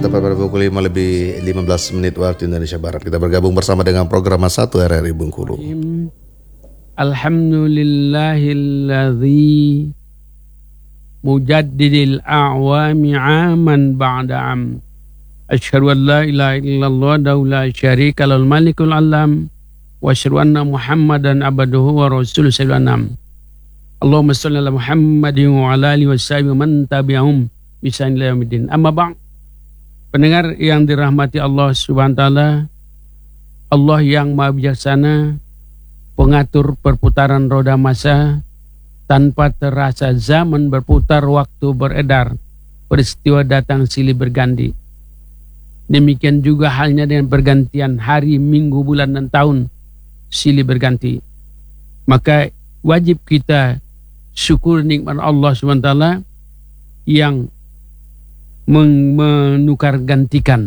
tepat pada pukul 5 lebih 15 menit waktu Indonesia Barat. Kita bergabung bersama dengan program 1 RRI Bengkulu. Alhamdulillahilladzi mujaddidil a'wami aman ba'da am. Asyhadu an la ilaha illallah la syarika lahul malikul alam wa asyhadu anna Muhammadan abduhu wa rasuluhu sallallahu. Allahumma shalli ala Muhammadin wa ala alihi washabihi man tabi'ahum bi ihsan ila yaumil. Amma ba'd. Pendengar yang dirahmati Allah Subhanahu wa taala, Allah yang Maha Bijaksana, pengatur perputaran roda masa, tanpa terasa zaman berputar, waktu beredar, peristiwa datang silih berganti. Demikian juga halnya dengan pergantian hari, minggu, bulan, dan tahun silih berganti. Maka wajib kita syukur nikmat Allah Subhanahu wa taala yang menukar gantikan